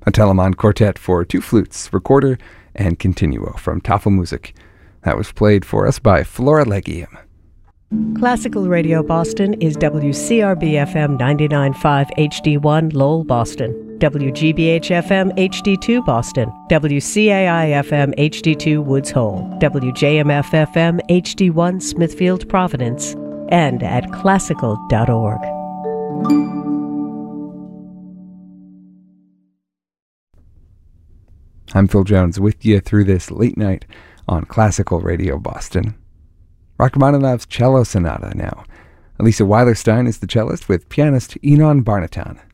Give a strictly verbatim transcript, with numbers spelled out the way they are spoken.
a Telemann quartet for two flutes, recorder, and continuo from Tafelmusik. That was played for us by Florilegium. Classical Radio Boston is W C R B F M ninety-nine point five H D one Lowell, Boston, W G B H F M H D two Boston, W C A I F M H D two Woods Hole, W J M F F M H D one Smithfield, Providence, and at classical dot org. I'm Phil Jones with you through this late night on Classical Radio Boston. Rachmaninoff's Cello Sonata now. Elisa Weilerstein is the cellist with pianist Enon Barnatan.